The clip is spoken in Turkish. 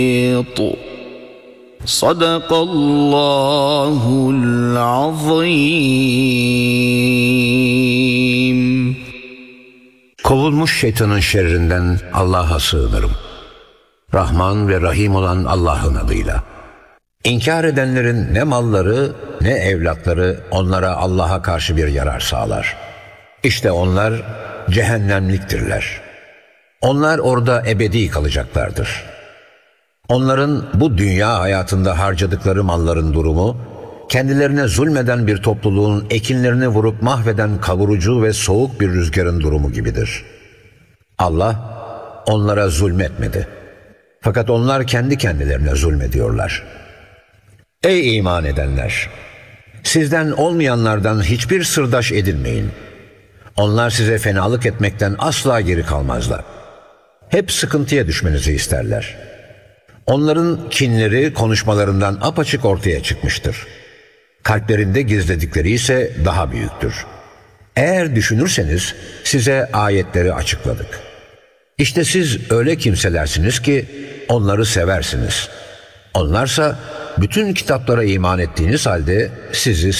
Sadakallahul azim. Kovulmuş şeytanın şerrinden Allah'a sığınırım. Rahman ve Rahim olan Allah'ın adıyla. İnkar edenlerin ne malları ne evlatları onlara Allah'a karşı bir yarar sağlar. İşte onlar cehennemliktirler. Onlar orada ebedi kalacaklardır. Onların bu dünya hayatında harcadıkları malların durumu, kendilerine zulmeden bir topluluğun ekinlerini vurup mahveden kavurucu ve soğuk bir rüzgarın durumu gibidir. Allah onlara zulmetmedi. Fakat onlar kendi kendilerine zulmediyorlar. Ey iman edenler! Sizden olmayanlardan hiçbir sırdaş edinmeyin. Onlar size fenalık etmekten asla geri kalmazlar. Hep sıkıntıya düşmenizi isterler. Onların kinleri konuşmalarından apaçık ortaya çıkmıştır. Kalplerinde gizledikleri ise daha büyüktür. Eğer düşünürseniz size ayetleri açıkladık. İşte siz öyle kimselersiniz ki onları seversiniz. Onlarsa bütün kitaplara iman ettiğiniz halde sizi